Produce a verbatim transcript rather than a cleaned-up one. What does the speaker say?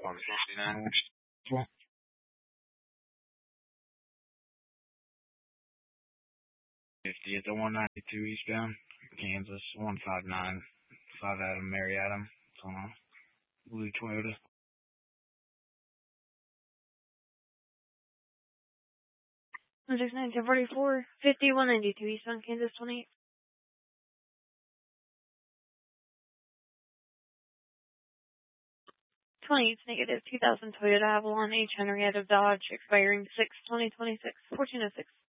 one fifty-nine. fifty at the one ninety-two eastbound, Kansas, one five nine, five Adam, Mary Adam, uh, blue Toyota. one six nine, ten forty-four, fifty, one ninety-two eastbound, Kansas, twenty-eight. twenty-eight negative, two thousand Toyota Avalon H Henrietta Dodge, expiring six twenty twenty-six, fourteen oh six.